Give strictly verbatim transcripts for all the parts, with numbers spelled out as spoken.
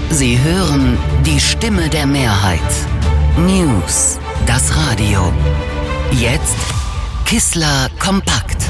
Sie hören die Stimme der Mehrheit. News, das Radio. Jetzt Kissler kompakt.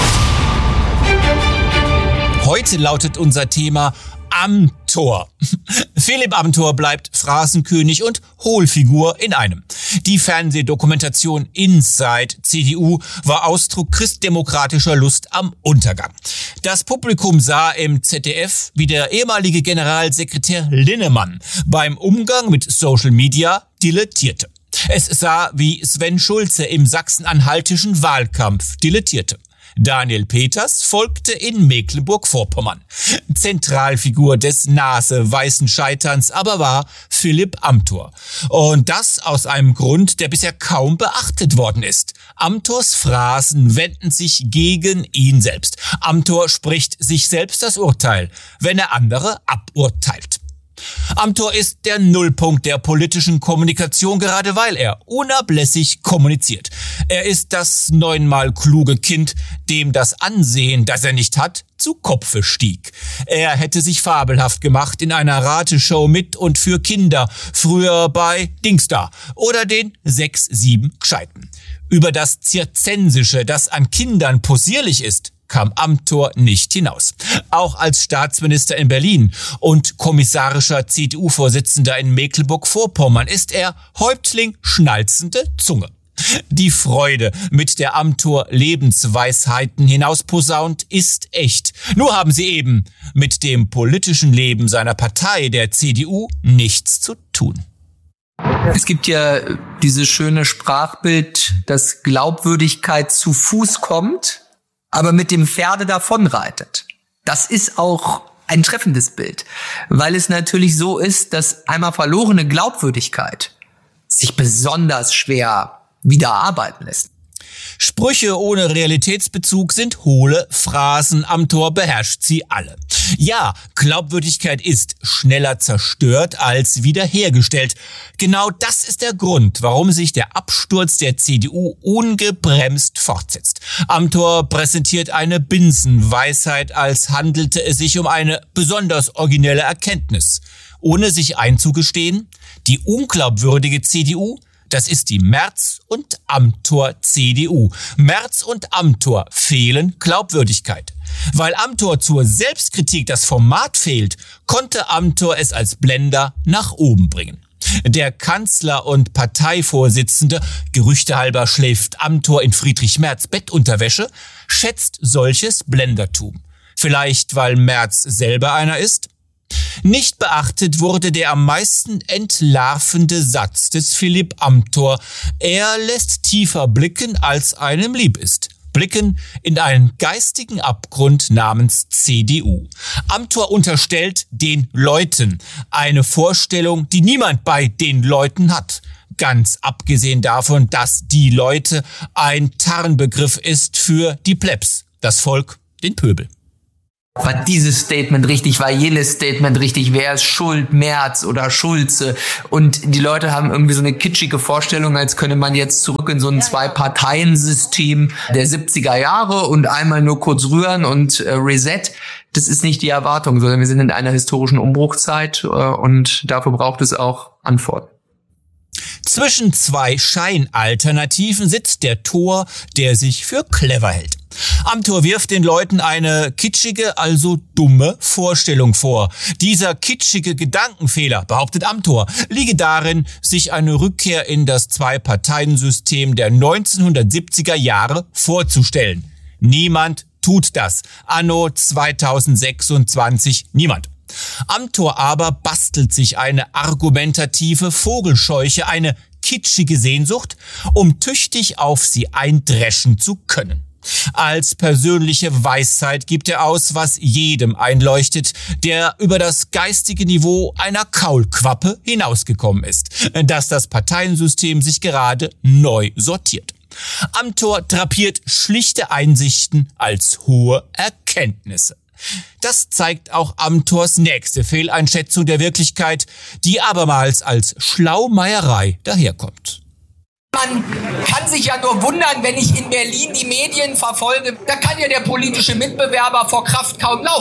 Heute lautet unser Thema Amthor. Philipp Amthor bleibt Phrasenkönig und Hohlfigur in einem. Die Fernsehdokumentation Inside C D U war Ausdruck christdemokratischer Lust am Untergang. Das Publikum sah im Z D F, wie der ehemalige Generalsekretär Linnemann beim Umgang mit Social Media dilettierte. Es sah, wie Sven Schulze im sachsen-anhaltischen Wahlkampf dilettierte. Daniel Peters folgte in Mecklenburg-Vorpommern. Zentralfigur des naseweißen Scheiterns aber war Philipp Amthor. Und das aus einem Grund, der bisher kaum beachtet worden ist. Amthors Phrasen wenden sich gegen ihn selbst. Amthor spricht sich selbst das Urteil, wenn er andere aburteilt. Amthor ist der Nullpunkt der politischen Kommunikation, gerade weil er unablässig kommuniziert. Er ist das neunmal kluge Kind, dem das Ansehen, das er nicht hat, zu Kopfe stieg. Er hätte sich fabelhaft gemacht in einer Rateshow mit und für Kinder, früher bei Dingsda oder den sechs, sieben Gescheiten. Über das Zirzensische, das an Kindern possierlich ist, kam Amthor nicht hinaus. Auch als Staatsminister in Berlin und kommissarischer C D U-Vorsitzender in Mecklenburg-Vorpommern ist er Häuptling schnalzende Zunge. Die Freude, mit der Amthor Lebensweisheiten hinausposaunt, ist echt. Nur haben sie eben mit dem politischen Leben seiner Partei, der C D U, nichts zu tun. Es gibt ja dieses schöne Sprachbild, dass Glaubwürdigkeit zu Fuß kommt, aber mit dem Pferde davonreitet. Das ist auch ein treffendes Bild, weil es natürlich so ist, dass einmal verlorene Glaubwürdigkeit sich besonders schwer wieder erarbeiten lässt. Sprüche ohne Realitätsbezug sind hohle Phrasen. Amthor beherrscht sie alle. Ja, Glaubwürdigkeit ist schneller zerstört als wiederhergestellt. Genau das ist der Grund, warum sich der Absturz der C D U ungebremst fortsetzt. Amthor präsentiert eine Binsenweisheit, als handelte es sich um eine besonders originelle Erkenntnis. Ohne sich einzugestehen, die unglaubwürdige C D U, das ist die Merz- und Amthor-C D U. Merz und Amthor fehlen Glaubwürdigkeit. Weil Amthor zur Selbstkritik das Format fehlt, konnte Amthor es als Blender nach oben bringen. Der Kanzler und Parteivorsitzende, gerüchtehalber schläft Amthor in Friedrich Merz Bettunterwäsche, schätzt solches Blendertum. Vielleicht, weil Merz selber einer ist? Nicht beachtet wurde der am meisten entlarvende Satz des Philipp Amthor. Er lässt tiefer blicken, als einem lieb ist. Blicken in einen geistigen Abgrund namens C D U. Amthor unterstellt den Leuten eine Vorstellung, die niemand bei den Leuten hat. Ganz abgesehen davon, dass die Leute ein Tarnbegriff ist für die Plebs, das Volk, den Pöbel. War dieses Statement richtig, war jenes Statement richtig, wer ist schuld, Merz oder Schulze? Und die Leute haben irgendwie so eine kitschige Vorstellung, als könne man jetzt zurück in so ein Zwei-Parteien-System der siebziger Jahre und einmal nur kurz rühren und äh, Reset. Das ist nicht die Erwartung, sondern wir sind in einer historischen Umbruchzeit äh, und dafür braucht es auch Antworten. Zwischen zwei Scheinalternativen sitzt der Tor, der sich für clever hält. Amthor wirft den Leuten eine kitschige, also dumme Vorstellung vor. Dieser kitschige Gedankenfehler, behauptet Amthor, liege darin, sich eine Rückkehr in das Zwei-Parteien-System der neunzehnhundertsiebziger Jahre vorzustellen. Niemand tut das. Anno zweitausendsechsundzwanzig niemand. Amthor aber bastelt sich eine argumentative Vogelscheuche, eine kitschige Sehnsucht, um tüchtig auf sie eindreschen zu können. Als persönliche Weisheit gibt er aus, was jedem einleuchtet, der über das geistige Niveau einer Kaulquappe hinausgekommen ist, dass das Parteiensystem sich gerade neu sortiert. Amthor drapiert schlichte Einsichten als hohe Erkenntnisse. Das zeigt auch Amthors nächste Fehleinschätzung der Wirklichkeit, die abermals als Schlaumeierei daherkommt. Man kann sich ja nur wundern, wenn ich in Berlin die Medien verfolge, da kann ja der politische Mitbewerber vor Kraft kaum laufen.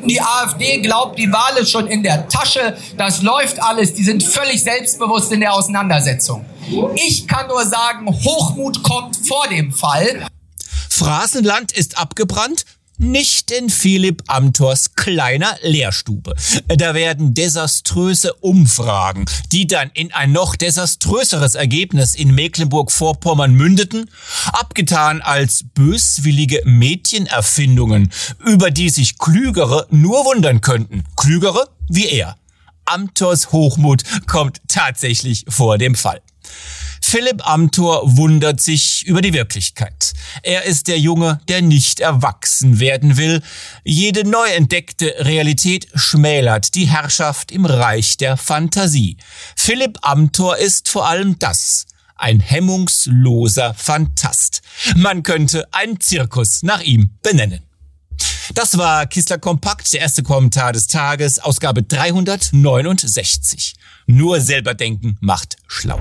Die AfD glaubt, die Wahl ist schon in der Tasche. Das läuft alles. Die sind völlig selbstbewusst in der Auseinandersetzung. Ich kann nur sagen, Hochmut kommt vor dem Fall. Phrasenland ist abgebrannt? Nicht in Philipp Amthors kleiner Lehrstube. Da werden desaströse Umfragen, die dann in ein noch desaströseres Ergebnis in Mecklenburg-Vorpommern mündeten, abgetan als böswillige Mädchenerfindungen, über die sich Klügere nur wundern könnten. Klügere wie er. Amthors Hochmut kommt tatsächlich vor dem Fall. Philipp Amthor wundert sich über die Wirklichkeit. Er ist der Junge, der nicht erwachsen werden will. Jede neu entdeckte Realität schmälert die Herrschaft im Reich der Fantasie. Philipp Amthor ist vor allem das: ein hemmungsloser Phantast. Man könnte einen Zirkus nach ihm benennen. Das war Kistler Kompakt, der erste Kommentar des Tages, Ausgabe dreihundertneunundsechzig. Nur selber denken macht schlau.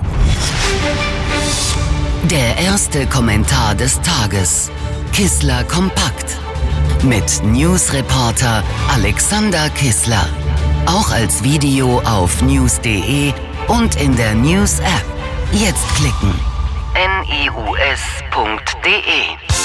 Der erste Kommentar des Tages. Kistler Kompakt. Mit Newsreporter Alexander Kistler. Auch als Video auf news punkt de und in der News-App. Jetzt klicken. news punkt de